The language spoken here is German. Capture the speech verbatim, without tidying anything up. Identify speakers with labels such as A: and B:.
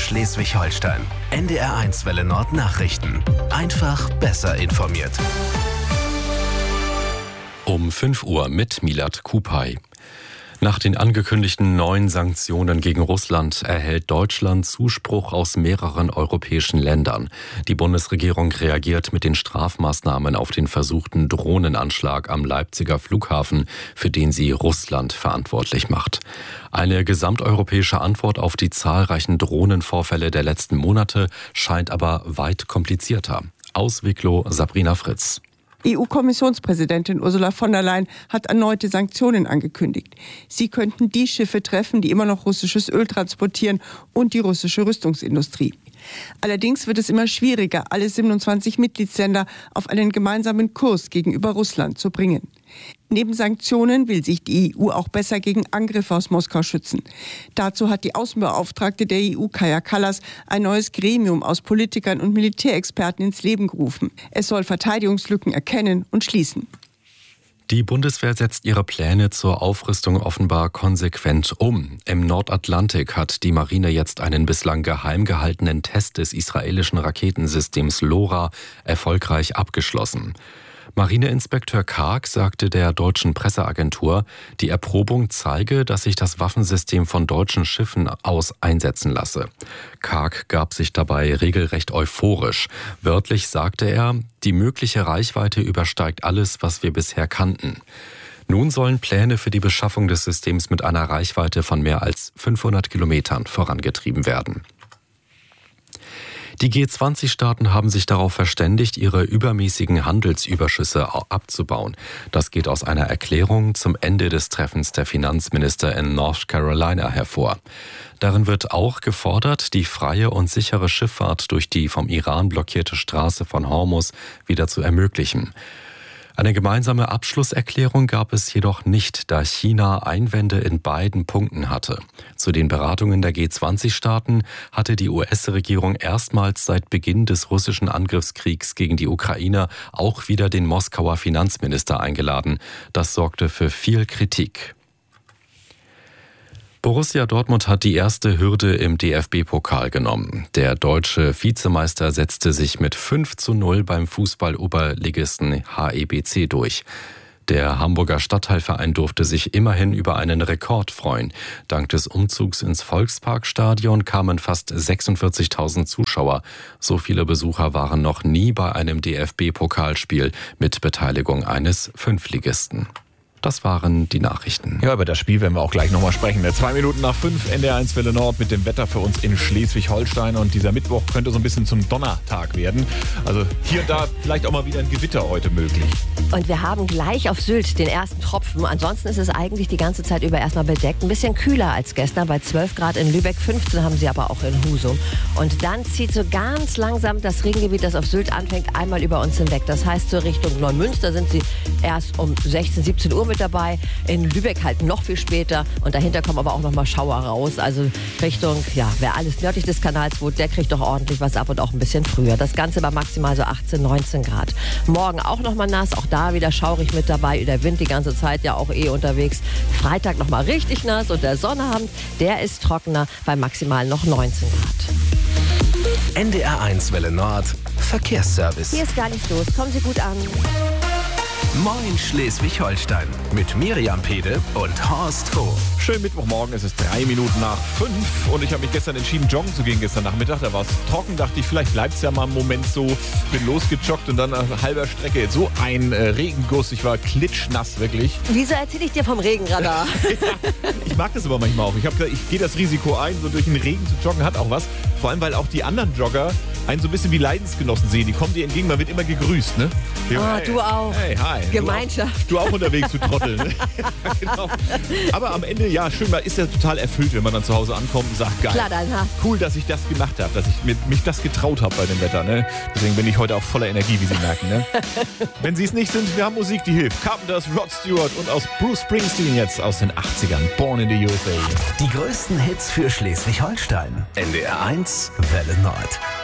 A: Schleswig-Holstein. N D R eins Welle Nord Nachrichten. Einfach besser informiert.
B: Um fünf Uhr mit Milad Kupay. Nach den angekündigten neuen Sanktionen gegen Russland erhält Deutschland Zuspruch aus mehreren europäischen Ländern. Die Bundesregierung reagiert mit den Strafmaßnahmen auf den versuchten Drohnenanschlag am Leipziger Flughafen, für den sie Russland verantwortlich macht. Eine gesamteuropäische Antwort auf die zahlreichen Drohnenvorfälle der letzten Monate scheint aber weit komplizierter. Aus Wicklow Sabrina Fritz.
C: E U-Kommissionspräsidentin Ursula von der Leyen hat erneute Sanktionen angekündigt. Sie könnten die Schiffe treffen, die immer noch russisches Öl transportieren, und die russische Rüstungsindustrie. Allerdings wird es immer schwieriger, alle siebenundzwanzig Mitgliedsländer auf einen gemeinsamen Kurs gegenüber Russland zu bringen. Neben Sanktionen will sich die E U auch besser gegen Angriffe aus Moskau schützen. Dazu hat die Außenbeauftragte der E U, Kaja Kallas, ein neues Gremium aus Politikern und Militärexperten ins Leben gerufen. Es soll Verteidigungslücken erkennen und schließen.
B: Die Bundeswehr setzt ihre Pläne zur Aufrüstung offenbar konsequent um. Im Nordatlantik hat die Marine jetzt einen bislang geheim gehaltenen Test des israelischen Raketensystems LoRa erfolgreich abgeschlossen. Marineinspekteur Karg sagte der deutschen Presseagentur, die Erprobung zeige, dass sich das Waffensystem von deutschen Schiffen aus einsetzen lasse. Karg gab sich dabei regelrecht euphorisch. Wörtlich sagte er, die mögliche Reichweite übersteigt alles, was wir bisher kannten. Nun sollen Pläne für die Beschaffung des Systems mit einer Reichweite von mehr als fünfhundert Kilometern vorangetrieben werden. Die G zwanzig Staaten haben sich darauf verständigt, ihre übermäßigen Handelsüberschüsse abzubauen. Das geht aus einer Erklärung zum Ende des Treffens der Finanzminister in North Carolina hervor. Darin wird auch gefordert, die freie und sichere Schifffahrt durch die vom Iran blockierte Straße von Hormuz wieder zu ermöglichen. Eine gemeinsame Abschlusserklärung gab es jedoch nicht, da China Einwände in beiden Punkten hatte. Zu den Beratungen der G zwanzig Staaten hatte die U S-Regierung erstmals seit Beginn des russischen Angriffskriegs gegen die Ukraine auch wieder den Moskauer Finanzminister eingeladen. Das sorgte für viel Kritik. Borussia Dortmund hat die erste Hürde im D F B-Pokal genommen. Der deutsche Vizemeister setzte sich mit fünf zu null beim Fußball-Oberligisten H E B C durch. Der Hamburger Stadtteilverein durfte sich immerhin über einen Rekord freuen. Dank des Umzugs ins Volksparkstadion kamen fast sechsundvierzigtausend Zuschauer. So viele Besucher waren noch nie bei einem D F B-Pokalspiel mit Beteiligung eines Fünftligisten. Das waren die Nachrichten.
D: Ja, über das Spiel werden wir auch gleich nochmal sprechen. Zwei Minuten nach fünf, N D R eins Welle Nord mit dem Wetter für uns in Schleswig-Holstein. Und dieser Mittwoch könnte so ein bisschen zum Donnertag werden. Also hier und da vielleicht auch mal wieder ein Gewitter heute möglich.
E: Und wir haben gleich auf Sylt den ersten Tropfen. Ansonsten ist es eigentlich die ganze Zeit über erstmal bedeckt. Ein bisschen kühler als gestern, bei zwölf Grad in Lübeck, fünfzehn haben sie aber auch in Husum. Und dann zieht so ganz langsam das Regengebiet, das auf Sylt anfängt, einmal über uns hinweg. Das heißt, zur Richtung Neumünster sind sie erst um sechzehn, siebzehn Uhr mit dabei. In Lübeck halt noch viel später. Und dahinter kommen aber auch noch mal Schauer raus. Also Richtung, ja, wer alles nördlich des Kanals wohnt, der kriegt doch ordentlich was ab und auch ein bisschen früher. Das Ganze bei maximal so achtzehn, neunzehn Grad. Morgen auch noch mal nass, auch da wieder schaurig mit dabei. Der Wind die ganze Zeit ja auch eh unterwegs. Freitag noch mal richtig nass und der Sonnabend, der ist trockener bei maximal noch neunzehn Grad.
A: N D R eins Welle Nord Verkehrsservice.
E: Hier ist gar nichts los. Kommen Sie gut an.
A: Moin Schleswig-Holstein mit Miriam Pede und Horst Hof.
D: Schönen Mittwochmorgen, es ist drei Minuten nach fünf und ich habe mich gestern entschieden, joggen zu gehen gestern Nachmittag. Da war es trocken, dachte ich, vielleicht bleibt es ja mal einen Moment so. Bin losgejoggt und dann nach halber Strecke so ein äh, Regenguss. Ich war klitschnass, wirklich.
E: Wieso erzähle ich dir vom Regenradar?
D: Ja, ich mag das aber manchmal auch. Ich habe gesagt, ich gehe das Risiko ein, so durch den Regen zu joggen hat auch was. Vor allem, weil auch die anderen Jogger einen so ein bisschen wie Leidensgenossen sehen. Die kommen dir entgegen, man wird immer gegrüßt, ne?
E: Ah,
D: hey,
E: du auch.
D: Hey, hi.
E: Gemeinschaft.
D: Du auch, du auch unterwegs, du Trottel. Ne? Genau. Aber am Ende, ja, schön, man ist ja total erfüllt, wenn man dann zu Hause ankommt und sagt, geil,
E: klar, dann hast.
D: Cool, dass ich das gemacht habe, dass ich mit, mich das getraut habe bei dem Wetter. Ne? Deswegen bin ich heute auch voller Energie, wie Sie merken. Ne? Wenn Sie es nicht sind, wir haben Musik, die hilft. Carpenters, Rod Stewart und aus Bruce Springsteen jetzt aus den achtzigern. Born in the U S A.
A: Die größten Hits für Schleswig-Holstein. N D R eins Welle Nord.